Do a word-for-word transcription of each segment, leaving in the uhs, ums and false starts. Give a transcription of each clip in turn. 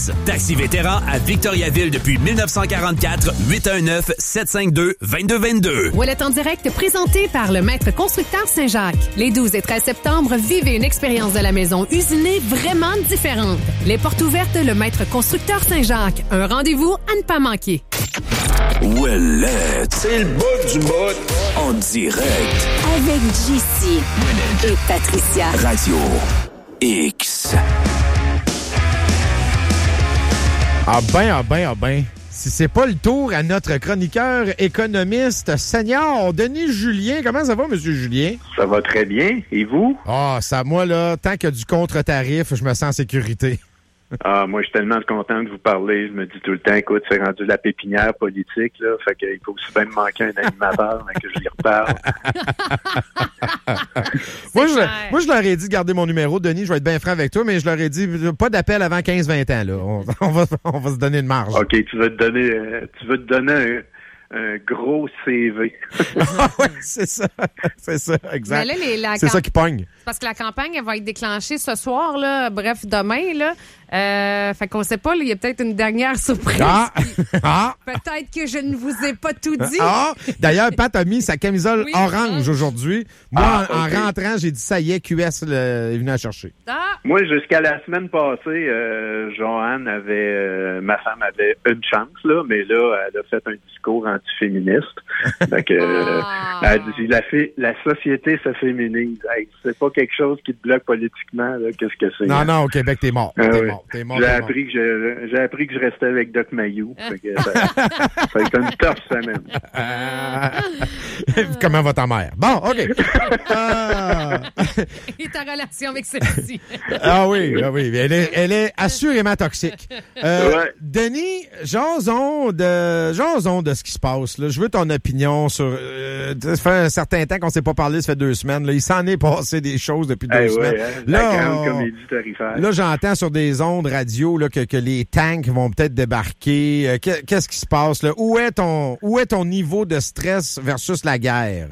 service. Taxi Vétéran à Victoriaville depuis dix-neuf cent quarante-quatre. huit un neuf, sept cinq deux, deux deux deux deux. Ouellet en direct présenté par le maître constructeur Saint-Jacques. Les douze et treize septembre, vivez une expérience de la maison usinée vraiment différente. Les portes ouvertes, le maître constructeur Saint-Jacques. Un rendez-vous à ne pas manquer. Ouellet, c'est le bout du bout. En direct avec J C et Patricia. Radio X. Ah ben, ah ben, ah ben. Si c'est pas le tour à notre chroniqueur économiste senior, Denis Julien. Comment ça va, M. Julien? Ça va très bien. Et vous? Ah, ça, moi, là, tant qu'il y a du contre-tarif, je me sens en sécurité. Ah, moi, je suis tellement content de vous parler. Je me dis tout le temps, écoute, c'est rendu la pépinière politique, là. Fait qu'il faut aussi bien me manquer un animateur, mais que je lui reparle. moi, je, moi, je leur ai dit de garder mon numéro, Denis. Je vais être bien franc avec toi, mais je leur ai dit pas d'appel avant quinze vingt ans, là. On, on, va, on va se donner une marge. OK, tu veux te donner, euh, tu veux te donner un, un gros C V. Ah oui, c'est ça. C'est ça, exact. Mais là, les, la c'est camp... ça qui pogne. Parce que la campagne, elle va être déclenchée ce soir, là. Bref, demain, là. Euh, fait qu'on sait pas, il y a peut-être une dernière surprise. Ah! ah. Peut-être que je ne vous ai pas tout dit. Ah! D'ailleurs, Pat a mis sa camisole oui, orange ah. aujourd'hui. Moi, ah, en, okay. en rentrant, j'ai dit, ça y est, Q S le, est venu la chercher. Ah. Moi, jusqu'à la semaine passée, euh, Joanne avait, euh, ma femme avait une chance, là, mais là, elle a fait un discours antiféministe. Fait que, euh, ah. elle dit, la, fi- la société se féminise. Hey, c'est pas quelque chose qui te bloque politiquement, là. Qu'est-ce que c'est? Non, hein? non, au Québec, t'es mort. Ah, t'es oui. mort. T'es mort, j'ai, t'es appris mort. Que je, j'ai appris que je restais avec Doc Mayou. Fait que ça, ça a été une tough semaine. Comment va ta mère? Bon, OK. Ah. Et ta relation avec celle-ci? ah oui, ah oui. Elle est, elle est assurément toxique. Euh, ouais. Denis, jason de, jason de ce qui se passe. Là. Je veux ton opinion sur... Euh, ça fait un certain temps qu'on ne s'est pas parlé, ça fait deux semaines. Là. Il s'en est passé des choses depuis deux hey, semaines. Ouais, hein, là, la grande on, comédie tarifaire. Là, j'entends sur des ondes radio là, que, que les tanks vont peut-être débarquer. Euh, qu'est-ce qui se passe? Là? Où est ton, où est ton niveau de stress versus la guerre?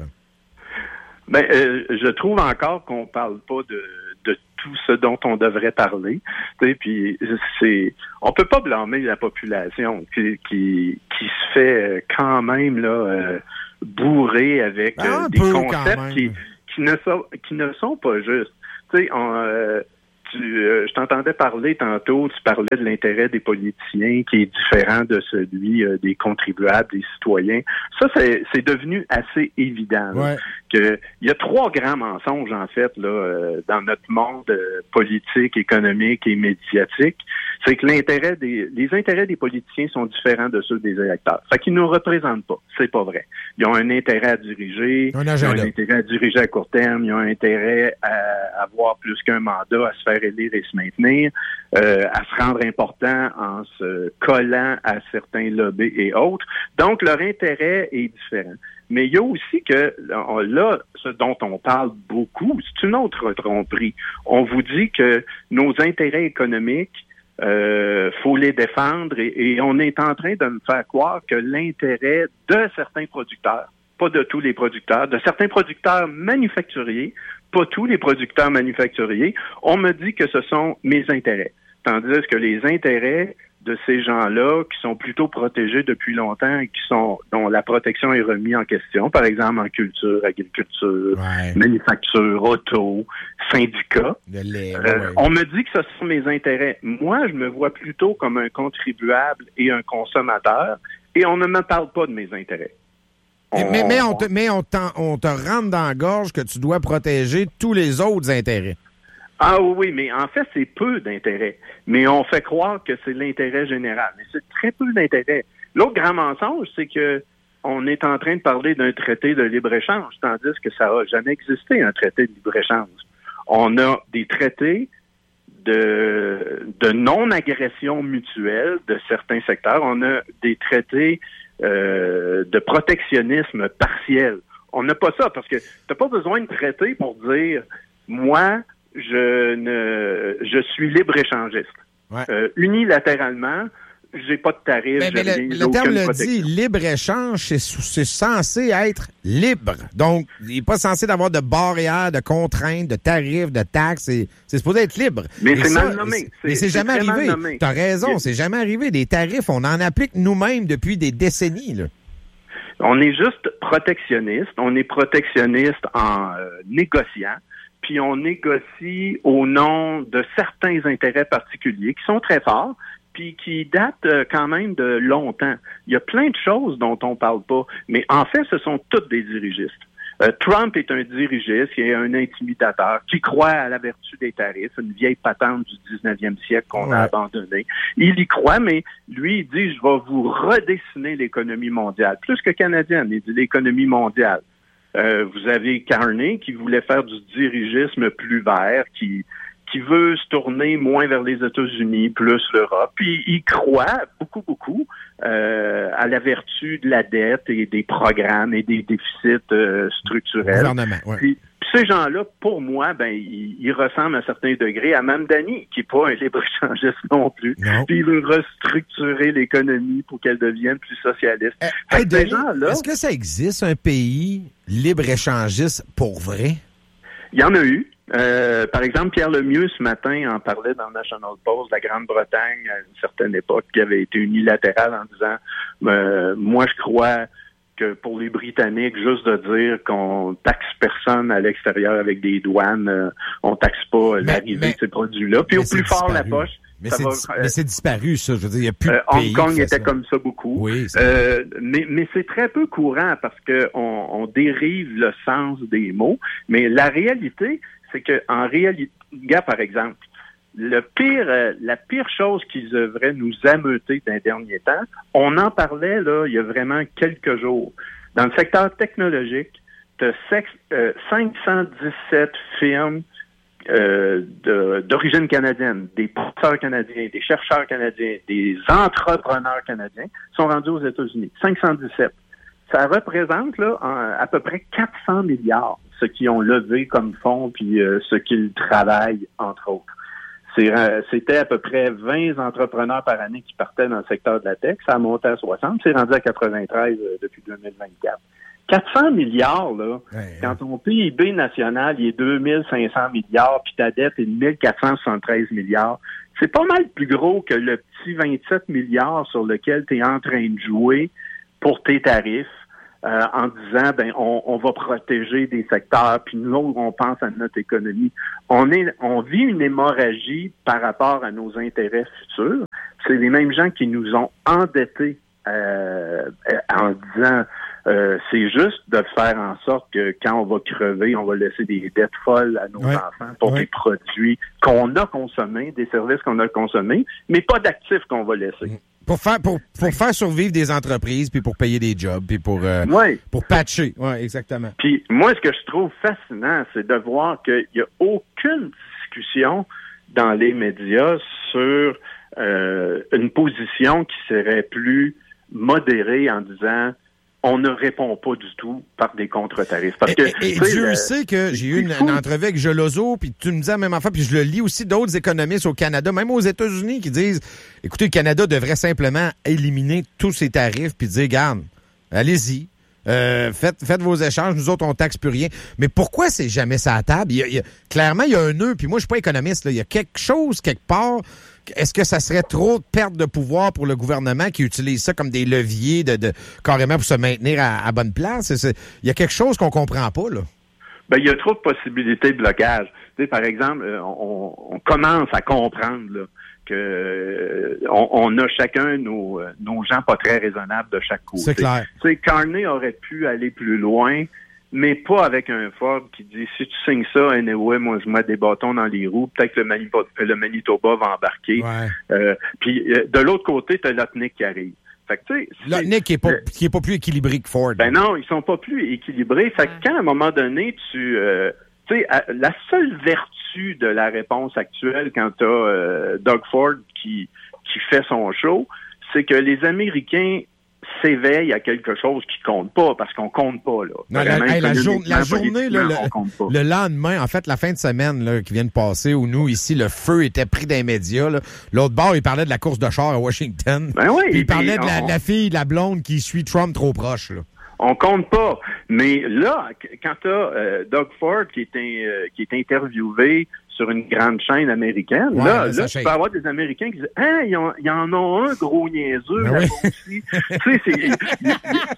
Ben, euh, je trouve encore qu'on parle pas de, de tout ce dont on devrait parler. Tu sais, puis c'est, on peut pas blâmer la population qui qui, qui se fait quand même là euh, bourrer avec ah, euh, des concepts qui qui ne sont qui ne sont pas justes. Tu sais, on euh, Tu, euh, je t'entendais parler tantôt, tu parlais de l'intérêt des politiciens qui est différent de celui euh, des contribuables, des citoyens. Ça, c'est, c'est devenu assez évident. Là, ouais. que il y a trois grands mensonges, en fait, là, euh, dans notre monde euh, politique, économique et médiatique. C'est que l'intérêt des les intérêts des politiciens sont différents de ceux des électeurs. Fait qu'ils nous représentent pas. C'est pas vrai. Ils ont un intérêt à diriger, un ils ont un intérêt à diriger à court terme, ils ont un intérêt à avoir plus qu'un mandat, à se faire élire et se maintenir, euh, à se rendre important en se collant à certains lobbies et autres. Donc, leur intérêt est différent. Mais il y a aussi que, là, ce dont on parle beaucoup, c'est une autre tromperie. On vous dit que nos intérêts économiques, euh, faut les défendre et, et on est en train de me faire croire que l'intérêt de certains producteurs, pas de tous les producteurs, de certains producteurs manufacturiers, pas tous les producteurs manufacturiers, on me dit que ce sont mes intérêts. Tandis que les intérêts de ces gens-là qui sont plutôt protégés depuis longtemps et qui sont dont la protection est remise en question, par exemple en culture, agriculture, ouais. manufacture, auto, syndicats. Lait, euh, ouais. On me dit que ce sont mes intérêts. Moi, je me vois plutôt comme un contribuable et un consommateur et on ne me parle pas de mes intérêts. On... Mais, mais, on te, mais on, on te rentre dans la gorge que tu dois protéger tous les autres intérêts. Ah oui, mais en fait, c'est peu d'intérêt. Mais on fait croire que c'est l'intérêt général. Mais c'est très peu d'intérêt. L'autre grand mensonge, c'est que on est en train de parler d'un traité de libre-échange, tandis que ça n'a jamais existé, un traité de libre-échange. On a des traités de, de non-agression mutuelle de certains secteurs. On a des traités euh, de protectionnisme partiel. On n'a pas ça, parce que tu n'as pas besoin de traité pour dire « moi, je ne, je suis libre-échangiste. Ouais. Euh, unilatéralement, j'ai pas de tarif. Mais, mais j'ai le, rien, le terme le protection. dit, libre-échange, c'est, c'est censé être libre. Donc, il n'est pas censé avoir de barrières, de contraintes, de tarifs, de taxes. C'est, c'est supposé être libre. Mais Et c'est ça, mal nommé. C'est, C'est, mais c'est, c'est jamais très arrivé. mal nommé. Tu as raison, Et... c'est jamais arrivé. Des tarifs, on en applique nous-mêmes depuis des décennies, là. On est juste protectionniste. On est protectionniste en euh, négociant. Puis on négocie au nom de certains intérêts particuliers qui sont très forts, puis qui datent euh, quand même de longtemps. Il y a plein de choses dont on parle pas, mais en fait, ce sont tous des dirigistes. Euh, Trump est un dirigiste, il est un intimidateur qui croit à la vertu des tarifs, une vieille patente du dix-neuvième siècle qu'on ouais. a abandonnée. Il y croit, mais lui, il dit, je vais vous redessiner l'économie mondiale, plus que canadienne, il dit l'économie mondiale. Euh, vous avez Carney qui voulait faire du dirigisme plus vert, qui qui veut se tourner moins vers les États-Unis, plus l'Europe. Puis il croit beaucoup, beaucoup euh, à la vertu de la dette et des programmes et des déficits euh, structurels. Gouvernement, ouais. Puis, puis ces gens-là, pour moi, ben ils, ils ressemblent à un certain degré à Mamdani, qui n'est pas un libre-échangiste non plus. Non. Puis il veut restructurer l'économie pour qu'elle devienne plus socialiste. Euh, Fait hey, que ces Denis, gens-là, est-ce que ça existe, un pays libre-échangiste pour vrai? il y en a eu. Euh, par exemple, Pierre Lemieux, ce matin, en parlait dans le National Post, la Grande-Bretagne, à une certaine époque, qui avait été unilatérale en disant euh, « Moi, je crois que pour les Britanniques, juste de dire qu'on taxe personne à l'extérieur avec des douanes, euh, on taxe pas Mais- l'arrivée mais- de ces produits-là. Puis au mais plus c'est fort la disparu. poche, Mais ça c'est, va, dis- euh, mais c'est disparu, ça. Je veux dire, il n'y a plus de euh, pays Hong Kong qui fait était ça. comme ça beaucoup. Oui, c'est Euh, mais, mais c'est très peu courant parce que on, on dérive le sens des mots. Mais la réalité, c'est que en réalité, gars, par exemple, le pire, euh, la pire chose qui devrait nous ameuter d'un dernier temps, on en parlait là il y a vraiment quelques jours. Dans le secteur technologique, tu as euh, cinq cent dix-sept firmes euh, de, d'origine canadienne, des professeurs canadiens, des chercheurs canadiens, des entrepreneurs canadiens sont rendus aux États-Unis. cinq cent dix-sept. Ça représente là en, à peu près quatre cents milliards, ce qu'ils ont levé comme fonds, puis euh, ce qu'ils travaillent, entre autres. C'est, euh, c'était à peu près vingt entrepreneurs par année qui partaient dans le secteur de la tech. Ça a monté à soixante. C'est rendu à quatre-vingt-treize euh, depuis deux mille vingt-quatre. quatre cents milliards, là, Ouais, quand ton P I B national il est deux mille cinq cents milliards, puis ta dette est mille quatre cent soixante-treize milliards, c'est pas mal plus gros que le petit vingt-sept milliards sur lequel tu es en train de jouer pour tes tarifs, euh, en disant, ben, on, on va protéger des secteurs, puis nous autres, on pense à notre économie. On est, on vit une hémorragie par rapport à nos intérêts futurs. C'est les mêmes gens qui nous ont endettés euh, en disant, euh, c'est juste de faire en sorte que quand on va crever, on va laisser des dettes folles à nos Ouais. enfants pour Ouais. des produits qu'on a consommés, des services qu'on a consommés, mais pas d'actifs qu'on va laisser. Pour faire, pour, pour faire survivre des entreprises, puis pour payer des jobs, puis pour, euh, Oui. pour patcher. Oui, exactement. Puis moi, ce que je trouve fascinant, c'est de voir qu'il n'y a aucune discussion dans les médias sur euh, une position qui serait plus modérée en disant on ne répond pas du tout par des contre-tarifs. Parce que, Et, et- et tu sais, Dieu le- sait que j'ai eu une, c'est fou. une entrevue avec Gelozo, puis tu me disais la même affaire, puis je le lis aussi d'autres économistes au Canada, même aux États-Unis, qui disent, écoutez, le Canada devrait simplement éliminer tous ses tarifs, puis dire, garde, allez-y, euh, faites, faites vos échanges, nous autres, on taxe plus rien. Mais pourquoi c'est jamais ça à table? Il y a, il y a- clairement, il y a un nœud, puis moi, je suis pas économiste, là. Il y a quelque chose, quelque part. Est-ce que ça serait trop de perte de pouvoir pour le gouvernement qui utilise ça comme des leviers de, de carrément pour se maintenir à, à bonne place? C'est- c'est- il y a quelque chose qu'on comprend pas, là. Ben, il y a trop de possibilités de blocage. Tu sais, par exemple, euh, on, on commence à comprendre là, que euh, on, on a chacun nos, euh, nos gens pas très raisonnables de chaque côté. C'est clair. Tu sais, Carney aurait pu aller plus loin, mais pas avec un Ford qui dit si tu signes ça, anyway, moi je mets des bâtons dans les roues, peut-être que le, Manitoba, le Manitoba va embarquer. Ouais. Euh, puis euh, de l'autre côté, tu as Lotnick qui arrive. Fait que, tu sais, Là, c'est- Nick qui est pas, euh, qui est pas plus équilibré que Ford. ben non, ils sont pas plus équilibrés. Fait que quand à un moment donné, tu, euh, tu sais, à- la seule vertu de la réponse actuelle quand tu as euh, Doug Ford qui qui fait son show, c'est que les Américains s'éveille à quelque chose qui compte pas, parce qu'on compte pas, là. Non, la, hey, la, jour, la journée, là, le, le lendemain, en fait, la fin de semaine là, qui vient de passer, où nous, ici, le feu était pris dans les médias. Là. L'autre bord, il parlait de la course de char à Washington. Ben oui, puis il parlait puis, de la, on... la fille, de la blonde qui suit Trump trop proche. Là. On compte pas. Mais là, quand t'as euh, Doug Ford qui est, un, euh, qui est interviewé sur une grande chaîne américaine, ouais, là, là tu peux avoir des Américains qui disent « Ah, il y, y en a un gros niaiseux ben là-bas oui. aussi. » Tu sais, c'est... il, il,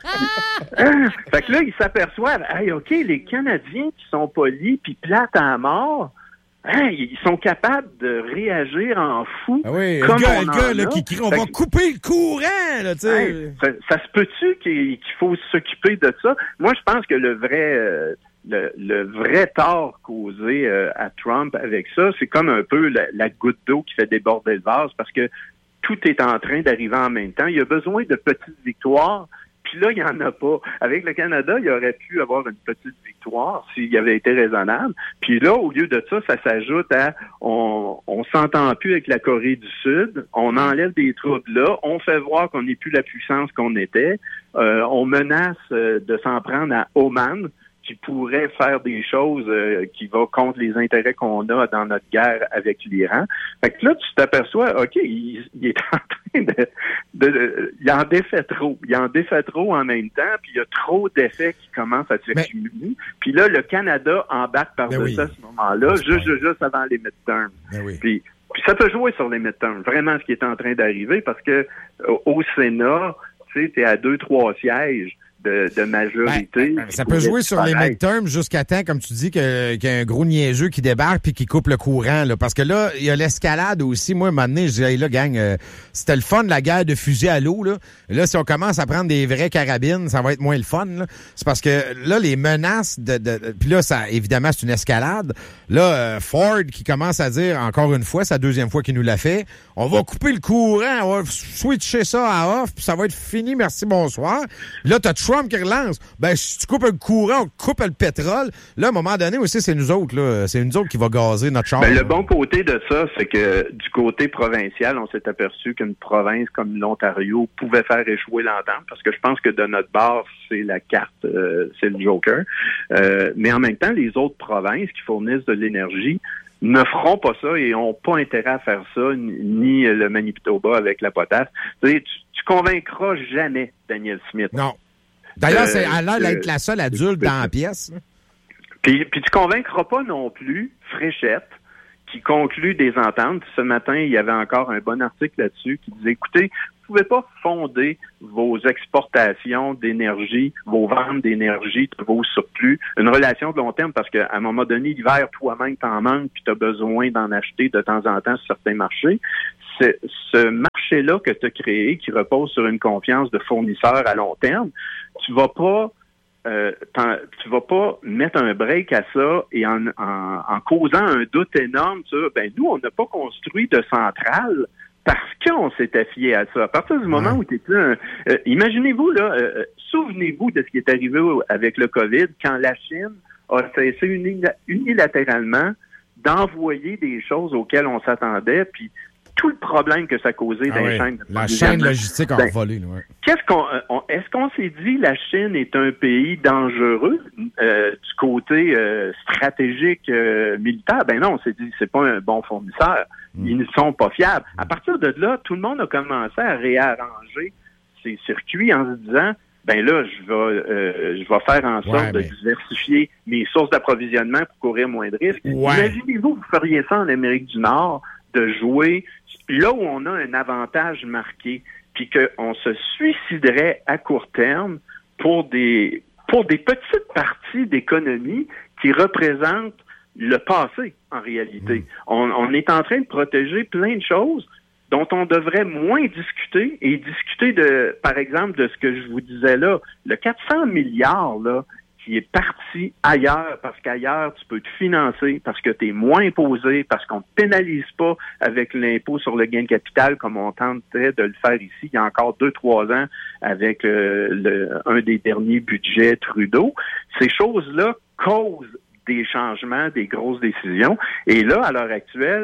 il... Fait que là, ils s'aperçoivent « Hey, OK, les Canadiens qui sont polis puis plates à mort, hein, ils sont capables de réagir en fou. Ah oui, comme le gars, on le gars là, a. qui crie, on fait va que, couper le courant, là, tu sais. Hey, ça, ça se peut-tu qu'il, qu'il faut s'occuper de ça? Moi, je pense que le vrai, euh, le, le vrai tort causé euh, à Trump avec ça, c'est comme un peu la, la goutte d'eau qui fait déborder le vase, parce que tout est en train d'arriver en même temps. Il y a besoin de petites victoires. Puis là, il n'y en a pas. Avec le Canada, il aurait pu avoir une petite victoire s'il avait été raisonnable. Puis là, au lieu de ça, ça s'ajoute à on on s'entend plus avec la Corée du Sud, on enlève des troupes là, on fait voir qu'on n'est plus la puissance qu'on était, euh, on menace euh, de s'en prendre à Oman, qui pourrait faire des choses euh, qui vont contre les intérêts qu'on a dans notre guerre avec l'Iran. Fait que là, tu t'aperçois, OK, il, il est en train de, de, de... Il en défait trop. Il en défait trop en même temps, puis il y a trop d'effets qui commencent à s'accumuler. Mais... Puis là, le Canada embarque par-dessus oui. à ce moment-là, juste, juste, juste avant les midterms. Oui. Puis, puis ça peut jouer sur les midterms, vraiment ce qui est en train d'arriver, parce que au Sénat, tu sais, t'es à deux, trois sièges de, de majorité. Ben, ça peut jouer sur les midterms jusqu'à temps, comme tu dis, que, qu'il y a un gros niaiseux qui débarque puis qui coupe le courant. Là, parce que là, il y a l'escalade aussi. Moi, à un moment donné, je dis, hey, là, gang, euh, c'était le fun, la guerre de fusil à l'eau. Là. là, si on commence à prendre des vraies carabines, ça va être moins le fun. Là. C'est parce que là, les menaces de... de, de puis là, ça, évidemment, c'est une escalade. Là, euh, Ford qui commence à dire, encore une fois, c'est la deuxième fois qu'il nous l'a fait, on va couper le courant, on va switcher ça à off, puis ça va être fini, merci, bonsoir. Là, t'as Trump qui relance. Ben, si tu coupes le courant, on coupe le pétrole. Là, à un moment donné aussi, c'est nous autres, là. C'est nous autres qui va gazer notre char. Ben, le bon côté de ça, c'est que du côté provincial, on s'est aperçu qu'une province comme l'Ontario pouvait faire échouer l'entente, parce que je pense que de notre bord, c'est la carte, euh, c'est le joker. Euh, mais en même temps, les autres provinces qui fournissent de l'énergie ne feront pas ça et n'ont pas intérêt à faire ça, ni le Manitoba avec la potasse. Tu sais, tu, tu convaincras jamais Danielle Smith. Non. D'ailleurs, euh, c'est à l'air d'être euh, la seule adulte dans la pièce. Puis, puis tu convaincras pas non plus Fréchette, qui conclut des ententes. Ce matin, il y avait encore un bon article là-dessus qui disait, écoutez, vous pouvez pas fonder vos exportations d'énergie, vos ventes d'énergie, vos surplus, une relation de long terme, parce qu'à un moment donné, l'hiver, toi-même, t'en manques, puis tu as besoin d'en acheter de temps en temps sur certains marchés. C'est, ce marché-là que tu as créé, qui repose sur une confiance de fournisseurs à long terme, tu vas pas Euh, tu vas pas mettre un break à ça et en, en, en causant un doute énorme sur, ben nous, on n'a pas construit de centrale parce qu'on s'était fié à ça. À partir du moment où tu es là, euh, imaginez-vous, là, euh, souvenez-vous de ce qui est arrivé avec le COVID quand la Chine a cessé unilatéralement d'envoyer des choses auxquelles on s'attendait, puis tout le problème que ça causait ah dans oui. les chaînes de La chaîne logistique a ben, volé. Ouais. Qu'est-ce qu'on, on, est-ce qu'on s'est dit la Chine est un pays dangereux euh, du côté euh, stratégique euh, militaire? Ben non, on s'est dit c'est pas un bon fournisseur. Mm. Ils ne sont pas fiables. À partir de là, tout le monde a commencé à réarranger ses circuits en se disant ben là, je vais euh, je vais faire en sorte ouais, de mais... diversifier mes sources d'approvisionnement pour courir moins de risques. Ouais. Imaginez-vous, vous feriez ça en Amérique du Nord, de jouer là où on a un avantage marqué, puis qu'on se suiciderait à court terme pour des pour des petites parties d'économie qui représentent le passé, en réalité. Mmh. On, on est en train de protéger plein de choses dont on devrait moins discuter et discuter de, par exemple, de ce que je vous disais là, le quatre cents milliards, là, qui est parti ailleurs, parce qu'ailleurs, tu peux te financer, parce que tu es moins imposé, parce qu'on ne pénalise pas avec l'impôt sur le gain de capital comme on tentait de le faire ici il y a encore deux, trois ans avec euh, le, un des derniers budgets Trudeau. Ces choses-là causent des changements, des grosses décisions. Et là, à l'heure actuelle,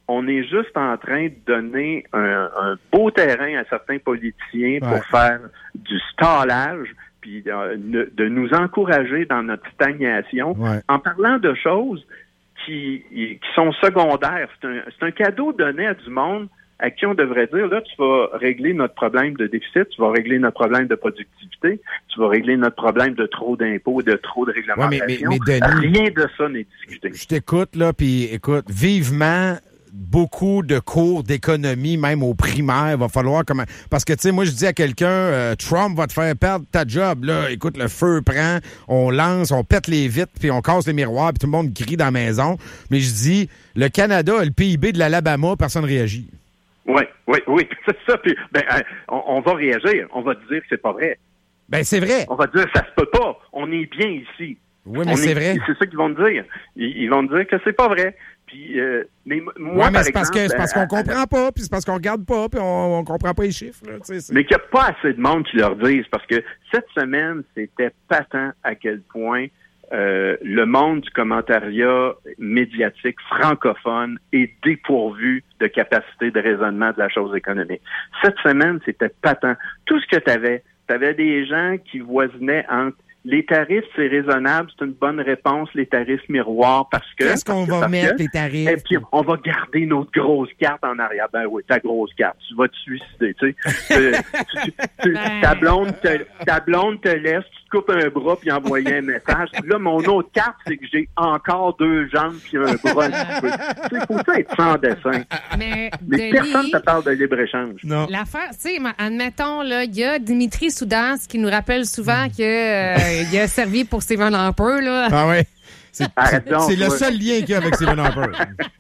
on est juste en train de donner un, un beau terrain à certains politiciens pour ouais. faire du stallage, puis de, de nous encourager dans notre stagnation, ouais. en parlant de choses qui, qui sont secondaires. C'est un, c'est un cadeau donné à du monde à qui on devrait dire, là, tu vas régler notre problème de déficit, tu vas régler notre problème de productivité, tu vas régler notre problème de trop d'impôts, de trop de réglementation. Ouais, mais, mais, mais Denis, rien de ça n'est discuté. Je t'écoute, là, puis écoute, vivement, beaucoup de cours d'économie, même au primaire, va falloir comment... Parce que, tu sais, moi, je dis à quelqu'un, euh, Trump va te faire perdre ta job, là. Écoute, le feu prend, on lance, on pète les vitres, puis on casse les miroirs, puis tout le monde crie dans la maison. Mais je dis, le Canada a le P I B de l'Alabama, personne ne réagit. Oui, oui, oui, c'est ça. Puis, ben, on, on va réagir. On va dire que c'est pas vrai. Ben, c'est vrai. On va dire que ça se peut pas. On est bien ici. Oui, mais on c'est est, vrai. C'est ça qu'ils vont dire. Ils, ils vont dire que c'est pas vrai. Puis, euh, mais moi, ouais, mais par c'est parce, exemple, que, c'est parce qu'on à, comprend pas, puis c'est parce qu'on regarde pas, puis on, on comprend pas les chiffres. Là, c'est... Mais qu'il n'y a pas assez de monde qui leur dise, parce que cette semaine, c'était patent à quel point euh, le monde du commentariat médiatique francophone est dépourvu de capacité de raisonnement de la chose économique. Cette semaine, c'était patent. Tout ce que tu avais, tu avais des gens qui voisinaient entre les tarifs, c'est raisonnable, c'est une bonne réponse, les tarifs miroirs, parce que... Qu'est-ce qu'on va mettre, que, les tarifs? Et puis, on va garder notre grosse carte en arrière. Ben oui, ta grosse carte, tu vas te suicider, tu sais. tu, tu, ben... ta, blonde te, ta blonde te laisse, tu te coupes un bras puis envoies un message. Puis là, mon autre carte, c'est que j'ai encore deux jambes puis un bras. Il faut ça être sans dessin. Mais, Mais Denis, personne ne te parle de libre-échange. Non. L'affaire, tu sais, admettons, là, il y a Dimitri Soudas qui nous rappelle souvent mm. que... Euh, il a servi pour Stephen Harper, là. Ah ouais. C'est, c'est, donc, c'est le ouais. seul lien qu'il y a avec Stephen Harper.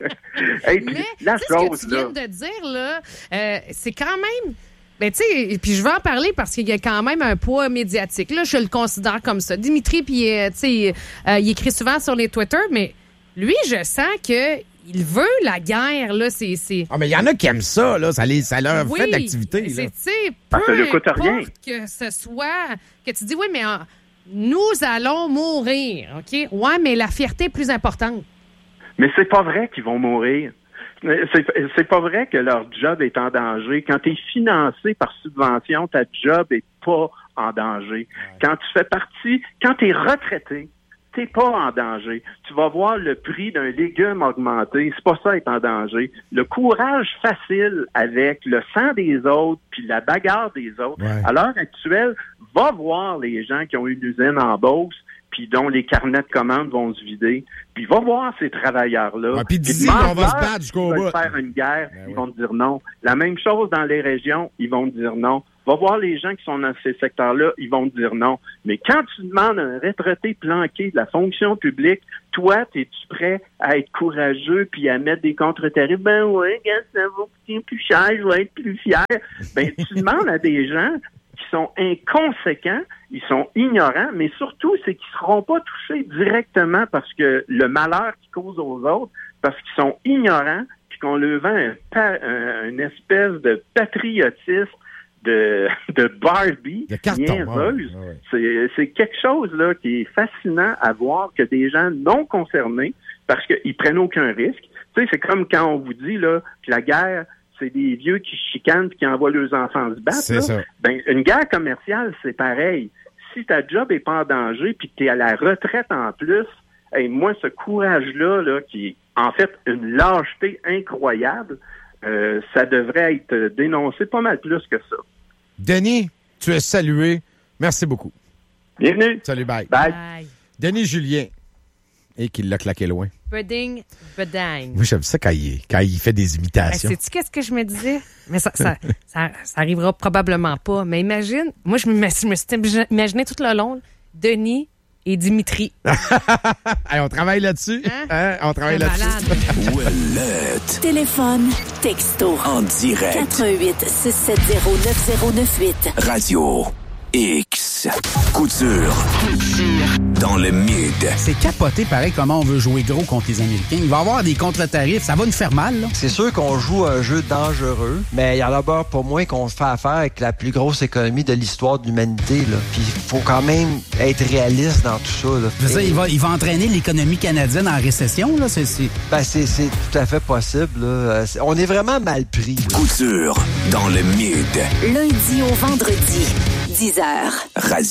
Hey, mais, la chose, ce que tu viens là. de dire, là, euh, c'est quand même... Ben, tu sais, puis je vais en parler parce qu'il y a quand même un poids médiatique. Là, je le considère comme ça. Dimitri, puis, euh, tu sais, euh, il écrit souvent sur les Twitter, mais lui, je sens que il veut la guerre, là, c'est... c'est... Ah, mais il y en a qui aiment ça, là, ça, les, ça leur oui, fait d'activité, là. C'est, tu sais, peu peu importe rien. que ce soit... Que tu dis, oui, mais en, nous allons mourir, OK? Ouais, mais la fierté est plus importante. Mais c'est pas vrai qu'ils vont mourir. C'est, c'est pas vrai que leur job est en danger. Quand tu es financé par subvention, ta job est pas en danger. Quand tu fais partie... Quand tu es retraité, t'es pas en danger. Tu vas voir le prix d'un légume augmenter. C'est pas ça être en danger. Le courage facile avec le sang des autres puis la bagarre des autres, ouais. À l'heure actuelle, va voir les gens qui ont une usine en Beauce puis dont les carnets de commandes vont se vider. Puis va voir ces travailleurs-là. Ouais, puis dis qu'on va se battre jusqu'au bout. Ils veulent faire une guerre, ben ils oui. vont te dire non. La même chose dans les régions, ils vont te dire non. Va voir les gens qui sont dans ces secteurs-là, ils vont te dire non. Mais quand tu demandes à un retraité planqué de la fonction publique, toi, es-tu prêt à être courageux puis à mettre des contre-tarifs? Ben oui, quand ça va coûter plus cher, je vais être plus fier. Ben, tu demandes à des gens qui sont inconséquents, ils sont ignorants, mais surtout, c'est qu'ils ne seront pas touchés directement parce que le malheur qu'ils causent aux autres, parce qu'ils sont ignorants, puis qu'on leur vend un, un, une espèce de patriotisme de, de Barbie, de carton, niaiseuse. ouais, ouais. C'est, c'est quelque chose là qui est fascinant à voir que des gens non concernés, parce qu'ils prennent aucun risque. Tu sais, c'est comme quand on vous dit là que la guerre, c'est des vieux qui chicanent et qui envoient leurs enfants se battre. C'est là. ça. Ben, une guerre commerciale, c'est pareil. Si ta job est pas en danger puis que tu es à la retraite en plus, hey, moi, ce courage-là, là, qui est en fait une lâcheté incroyable, euh, ça devrait être dénoncé pas mal plus que ça. Denis, tu es salué. Merci beaucoup. Bienvenue. Salut, bye. Bye. Bye. Denis Julien. Et qu'il l'a claqué loin. Budding, budding. Moi, j'aime ça quand il, quand il fait des imitations. Ben, sais-tu qu'est-ce que je me disais? Mais ça, ça, ça, ça arrivera probablement pas. Mais imagine, moi, je me, je me suis imaginé tout le long, Denis et Dimitri. Hey, on travaille là-dessus. Hein? Hein? On travaille C'est là-dessus. Ouellette. Téléphone, texto. En direct. quatre un huit, six sept zéro, neuf zéro neuf huit. Radio X. X. Couture. Dans le mid. C'est capoté pareil comment on veut jouer gros contre les Américains. Il va y avoir des contre-tarifs, ça va nous faire mal, là. C'est sûr qu'on joue un jeu dangereux, mais il y en a d'abord pour moi qu'on fait affaire avec la plus grosse économie de l'histoire de l'humanité, là. Puis il faut quand même être réaliste dans tout ça, là. Je veux dire, il va, il va entraîner l'économie canadienne en récession, là. C'est, c'est... Ben, c'est, c'est tout à fait possible, là. On est vraiment mal pris, là. Couture. Dans le mid. Lundi au vendredi, dix heures. Radio.